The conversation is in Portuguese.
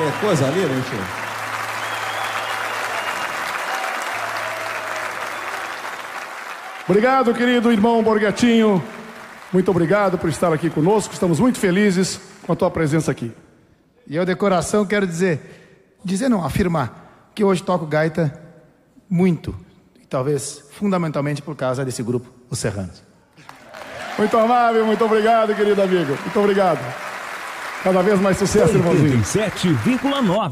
Que coisa linda, hein, tio? Obrigado, querido irmão Borghettino. Muito obrigado por estar aqui conosco. Estamos muito felizes com a tua presença aqui. E eu, de coração, quero afirmar que hoje toco gaita muito, e talvez fundamentalmente por causa desse grupo, Os Serranos. Muito amável, muito obrigado, querido amigo. Muito obrigado. Cada vez mais sucesso, irmãozinho. 87,9.